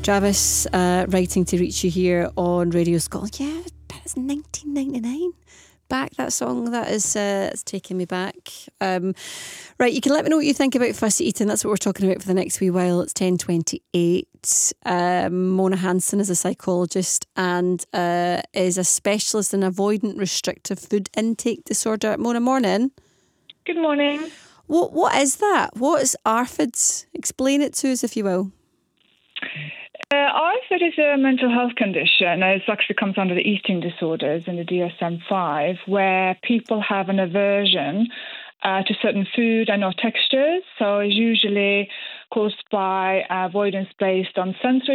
Travis writing to reach you here on Radio Scotland. Yeah, it's 1999. Back, that song, that is it's taking me back. Right, you can let me know what you think about fussy eating. That's what we're talking about for the next wee while. It's 10:28. Mona Hansen is a psychologist and is a specialist in avoidant restrictive food intake disorder. Mona, morning. Good morning. What is that? What is ARFID? Explain it to us, if you will. ARFID is a mental health condition. It actually comes under the eating disorders in the DSM-5, where people have an aversion to certain food and or textures. So it's usually caused by avoidance based on sensory